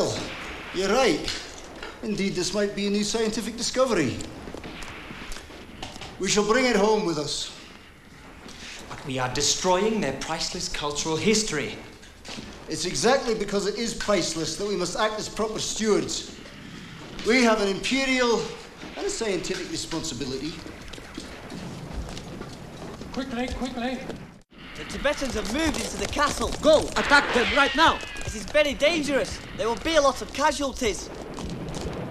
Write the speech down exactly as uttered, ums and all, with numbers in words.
Well, you're right. Indeed, this might be a new scientific discovery. We shall bring it home with us. But we are destroying their priceless cultural history. It's exactly because it is priceless that we must act as proper stewards. We have an imperial and a scientific responsibility. Quickly, quickly. The Tibetans have moved into the castle. Go! Attack them right now! This is very dangerous. There will be a lot of casualties.